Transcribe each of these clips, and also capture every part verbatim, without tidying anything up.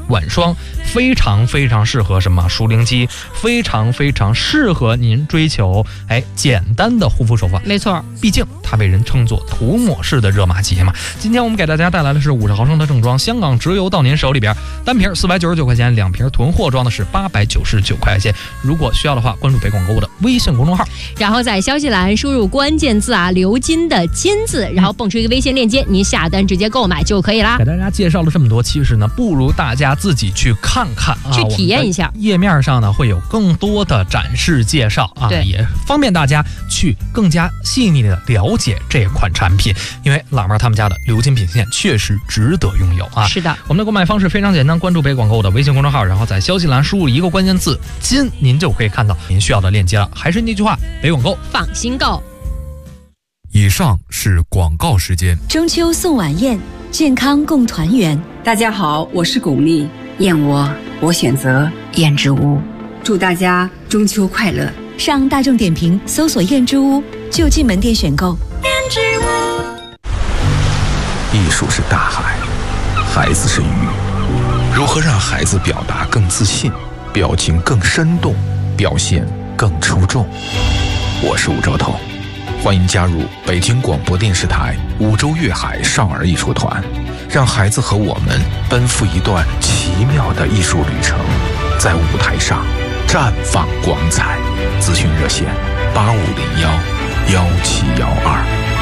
晚霜，非常非常适合什么熟龄肌，非常非常适合您追求哎简单的护肤手法。 没错， 毕竟它被人称作涂抹式的热玛吉嘛。今天我们给大家带来的是五十毫升的正装，香港直邮到您手里边，单瓶四百九十九块钱，两瓶囤货装的是八百九十九块钱。如果需要的话，关注北广购物的微信公众号， 然后在消息栏输入关键字啊鎏金的金字，然后蹦出一个微信链接，您下单直接购买就可以啦。 给大家介绍了这么多，其实呢不如大家自己去看看啊， 去体验一下。 页面上呢会有更多的展示介绍啊，也方便大家去更加细腻的了解这款产品。因为老妹他们家的鎏金品线确实值得拥有啊。 是的， 我们的购买方式非常简单，关注北广购的微信公众号，然后在消息栏输入一个关键字金，您就可以看到您需要的链接了。还是那句话，北广购放心购。 以上是广告时间。 中秋送晚宴，健康共团圆。 大家好，我是巩俐，燕窝我选择燕之屋，祝大家中秋快乐。 上大众点评搜索燕之屋，就近门店选购。燕之屋。 艺术是大海，孩子是鱼，如何让孩子表达更自信，表情更生动，表现更出众？我是吴兆头，欢迎加入北京广播电视台五洲粤海少儿艺术团，让孩子和我们奔赴一段奇妙的艺术旅程，在舞台上绽放光彩。咨询热线八五零幺幺七幺二。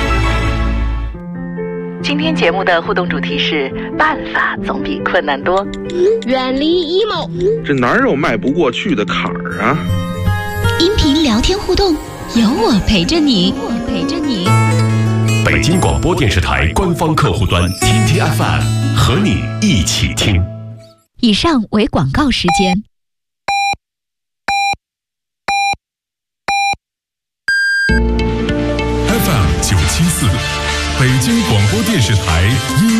今天节目的互动主题是办法总比困难多， 远离 emo， 这哪有迈不过去的坎儿啊？ 音频聊天互动，有我陪着你，我陪着你。 北京广播电视台官方客户端 T T F M 和你一起听。 以上为广告时间。 F M 九七四，北京广播电视台音